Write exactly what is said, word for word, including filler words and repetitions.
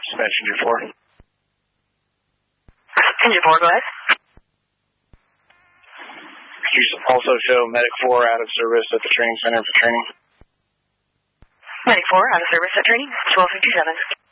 Dispatch Engine four. Engine four, go ahead. Could you also show Medic four out of service at the training center for training? Medic four, out of service at training, twelve fifty-seven.